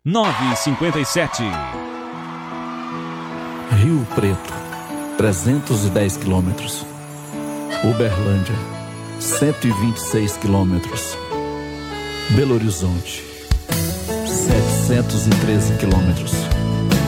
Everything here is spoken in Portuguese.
9h57. Rio Preto, 310 quilômetros. Uberlândia, 126 quilômetros. Belo Horizonte, 713 quilômetros.